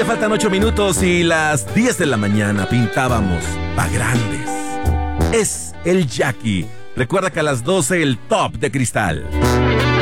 le faltan 8 minutos y las 10 de la mañana pintábamos pa' grandes. Es el Jackie. Recuerda que a las 12 el top de Cristal.